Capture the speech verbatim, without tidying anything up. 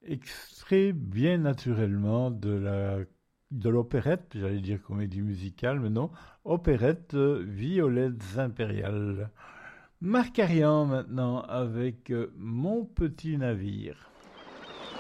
Extrait bien naturellement de la de l'opérette, j'allais dire comédie musicale, mais non, opérette euh, Violettes impériales. Marc Arian maintenant avec euh, Mon petit navire.